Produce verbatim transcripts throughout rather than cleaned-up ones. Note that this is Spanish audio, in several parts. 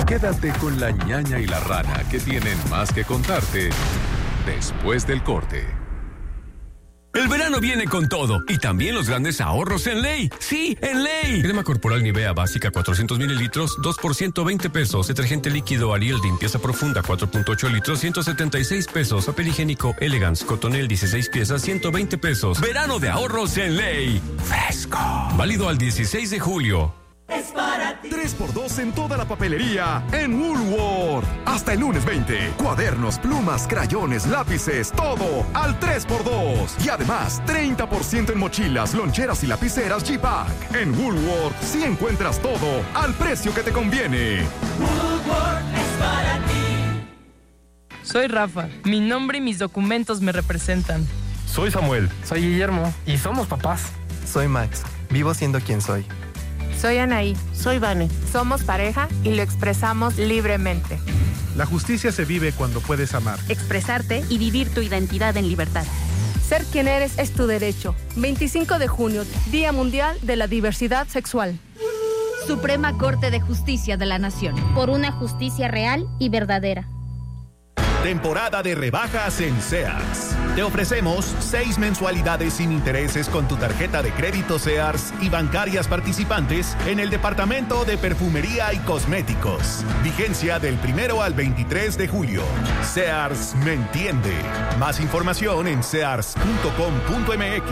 Quédate con la ñaña y la rana, que tienen más que contarte después del corte. El verano viene con todo y también los grandes ahorros en Ley. ¡Sí, en Ley! Crema corporal Nivea básica cuatrocientos mililitros, dos por ciento veinte pesos. Detergente líquido Ariel limpieza profunda cuatro punto ocho litros, ciento setenta y seis pesos. Papel higiénico Elegance Cotonel dieciséis piezas, ciento veinte pesos. Verano de ahorros en Ley. Fresco. Válido al dieciséis de julio. Es para ti. tres por dos en toda la papelería en Woolworth. Hasta el lunes veinte. Cuadernos, plumas, crayones, lápices, todo al tres por dos. Y además, treinta por ciento en mochilas, loncheras y lapiceras G-Pack. En Woolworth sí encuentras todo al precio que te conviene. Woolworth es para ti. Soy Rafa. Mi nombre y mis documentos me representan. Soy Samuel. Soy Guillermo. Y somos papás. Soy Max. Vivo siendo quien soy. Soy Anaí. Soy Vane. Somos pareja y lo expresamos libremente. La justicia se vive cuando puedes amar, expresarte y vivir tu identidad en libertad. Ser quien eres es tu derecho. veinticinco de junio, Día Mundial de la Diversidad Sexual. Suprema Corte de Justicia de la Nación. Por una justicia real y verdadera. Temporada de rebajas en Sears. Te ofrecemos seis mensualidades sin intereses con tu tarjeta de crédito Sears y bancarias participantes en el departamento de perfumería y cosméticos. Vigencia del primero al veintitrés de julio. Sears me entiende. Más información en sears punto com punto m x.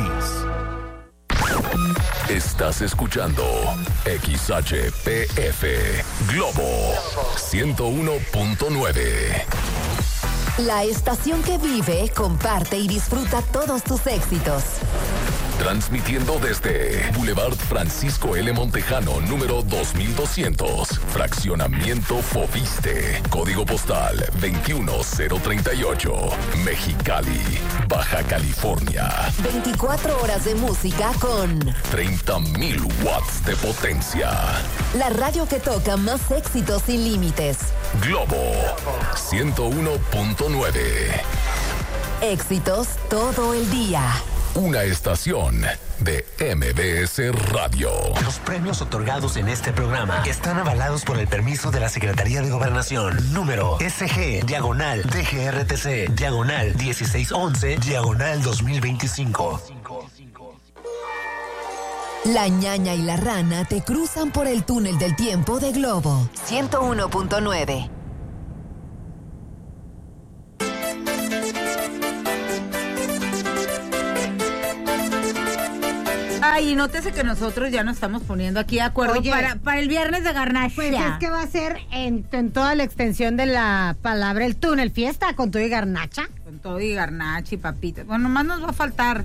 Estás escuchando X H P F Globo ciento uno punto nueve. La estación que vive, comparte y disfruta todos tus éxitos. Transmitiendo desde Boulevard Francisco L. Montejano, número dos mil doscientos. Fraccionamiento Fobiste. Código postal veintiuno cero treinta y ocho. Mexicali, Baja California. veinticuatro horas de música con treinta mil watts de potencia. La radio que toca más éxitos sin límites. Globo ciento uno punto nueve. Éxitos todo el día. Una estación de M B S Radio. Los premios otorgados en este programa están avalados por el permiso de la Secretaría de Gobernación. Número S G, diagonal, D G R T C, diagonal, dieciséis once, diagonal dos mil veinticinco. La ñaña y la rana te cruzan por el túnel del tiempo de Globo ciento uno punto nueve. Ay, y nótese que nosotros ya nos estamos poniendo aquí de acuerdo. Oye, para, para el viernes de Garnacha. Pues es que va a ser en, en toda la extensión de la palabra el túnel fiesta, con todo y garnacha. Con todo y garnacha y papitas. Bueno, nomás nos va a faltar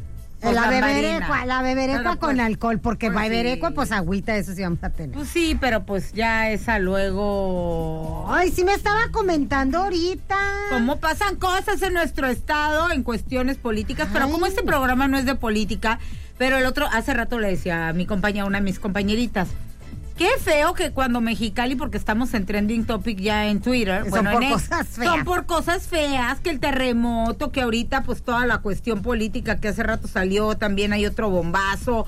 la beberecua, la beberecua con pues, alcohol, porque pues beberecua, sí. Pues agüita, eso sí vamos a tener. Pues sí, pero pues ya esa luego. Ay, sí me estaba comentando ahorita. Cómo pasan cosas en nuestro estado en cuestiones políticas, Ay. Pero como este programa no es de política, pero el otro, hace rato le decía a mi compañera, una de mis compañeritas, qué feo que cuando Mexicali, porque estamos en Trending Topic ya en Twitter, son bueno, por en cosas es, feas. Son por cosas feas, que el terremoto, que ahorita pues toda la cuestión política que hace rato salió, también hay otro bombazo,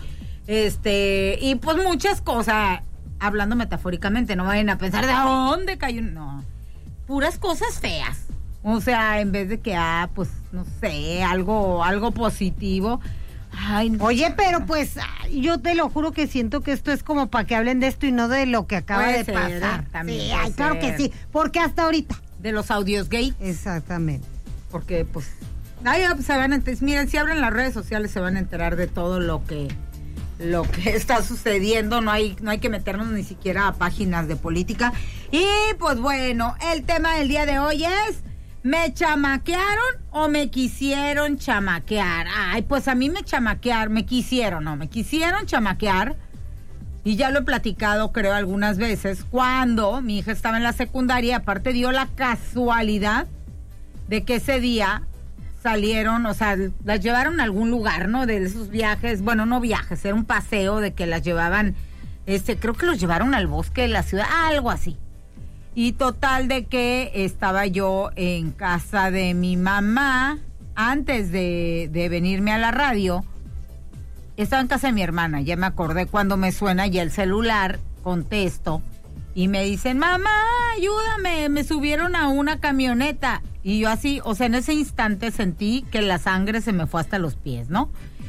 este, y pues muchas cosas, hablando metafóricamente, no vayan a pensar de dónde cayó, no, puras cosas feas. O sea, en vez de que, ah, pues, no sé, algo, algo positivo. Ay, no. Oye, pero pues yo te lo juro que siento que esto es como para que hablen de esto y no de lo que acaba puede de ser, pasar. También sí, ay, claro que sí, porque hasta ahorita. De los audios gay. Exactamente. Porque pues, ay, se van a enterar, miren, si abren las redes sociales se van a enterar de todo lo que lo que está sucediendo, no hay no hay que meternos ni siquiera a páginas de política. Y pues bueno, el tema del día de hoy es: ¿me chamaquearon o me quisieron chamaquear? Ay, pues a mí me chamaquearon, me quisieron, no, me quisieron chamaquear. Y ya lo he platicado, creo, algunas veces, cuando mi hija estaba en la secundaria, aparte dio la casualidad de que ese día salieron, o sea, las llevaron a algún lugar, ¿no? De esos viajes, bueno, no viajes, era un paseo de que las llevaban, este, creo que los llevaron al bosque de la ciudad, algo así. Y total de que estaba yo en casa de mi mamá, antes de, de venirme a la radio, estaba en casa de mi hermana, ya me acordé cuando me suena ya el celular, contesto, y me dicen, mamá, ayúdame, me subieron a una camioneta. Y yo así, o sea, en ese instante sentí que la sangre se me fue hasta los pies, ¿no?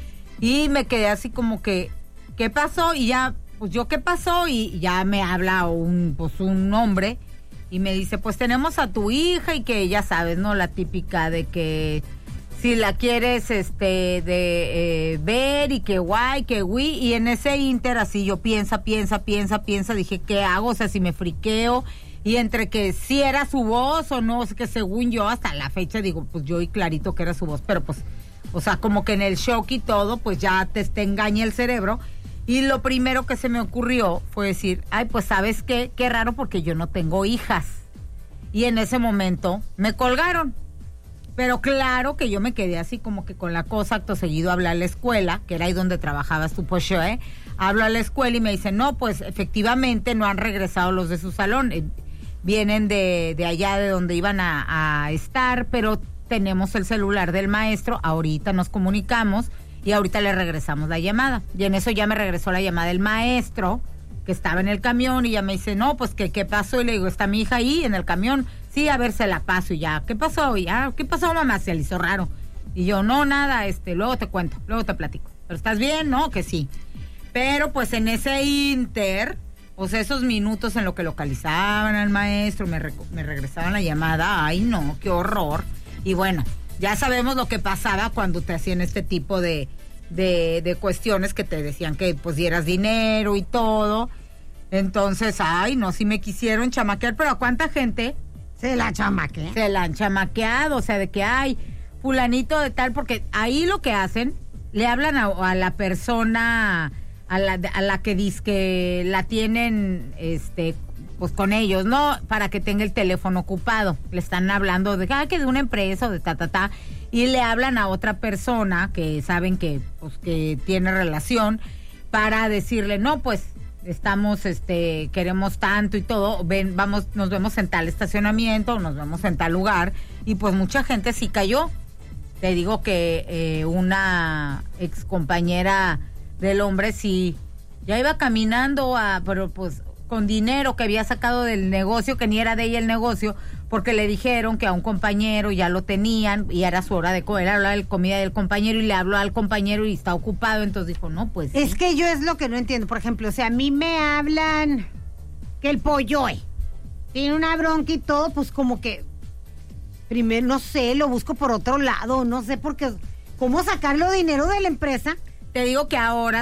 Y me quedé así como que, ¿qué pasó? Y ya, pues yo, ¿qué pasó? Y ya me habla un, pues un hombre y me dice, pues tenemos a tu hija y que ya sabes, ¿no? La típica de que si la quieres este de eh, ver y que guay, que güey, y en ese inter así yo piensa, piensa, piensa, piensa, dije, ¿qué hago? O sea, si me friqueo, y entre que si era su voz o no, que según yo hasta la fecha digo, pues yo y clarito que era su voz, pero pues, o sea, como que en el shock y todo, pues ya te, te engaña el cerebro, y lo primero que se me ocurrió fue decir, ay, pues ¿sabes qué? Qué raro porque yo no tengo hijas, y en ese momento me colgaron. Pero claro que yo me quedé así como que con la cosa, acto seguido hablé a la escuela, que era ahí donde trabajabas tú, pues yo, ¿eh? Hablo a la escuela y me dicen, no, pues efectivamente no han regresado los de su salón, eh, vienen de, de allá de donde iban a, a estar, pero tenemos el celular del maestro, ahorita nos comunicamos y ahorita le regresamos la llamada. Y en eso ya me regresó la llamada del maestro, que estaba en el camión, y ya me dice, no, pues que qué pasó, y le digo, ¿está mi hija ahí en el camión? Sí, a ver, se la paso, y ya, ¿qué pasó? Y ya, ¿qué pasó, mamá? Se le hizo raro. Y yo, no, nada, este, luego te cuento, luego te platico. ¿Pero estás bien? No, que sí. Pero pues en ese inter, o sea, esos minutos en lo que localizaban al maestro, me, re- me regresaban la llamada, ay no, qué horror. Y bueno, ya sabemos lo que pasaba cuando te hacían este tipo de De, de cuestiones que te decían que pues dieras dinero y todo. Entonces, ay, no, si me quisieron chamaquear, pero ¿a cuánta gente se la chamaquea? Se la han chamaqueado, o sea, de que ay, fulanito de tal, porque ahí lo que hacen, le hablan a, a la persona, a la, a la que dice que la tienen, este, pues con ellos, ¿no? Para que tenga el teléfono ocupado. Le están hablando de, ah, que de una empresa o de ta, ta, ta. Y le hablan a otra persona que saben que pues que tiene relación para decirle, no, pues estamos, este, queremos tanto y todo, ven, vamos, nos vemos en tal estacionamiento, nos vemos en tal lugar, y pues mucha gente sí cayó. Te digo que eh, una ex compañera del hombre sí, ya iba caminando a, pero pues con dinero que había sacado del negocio, que ni era de ella el negocio, porque le dijeron que a un compañero ya lo tenían y era su hora de comer, era la de comida del compañero, y le habló al compañero y está ocupado, entonces dijo, no, pues es sí. que yo es lo que no entiendo, por ejemplo, o sea, a mí me hablan que el polloe tiene una bronca y todo, pues como que primero, no sé, lo busco por otro lado, no sé, porque ¿cómo sacarlo dinero de la empresa? Te digo que ahora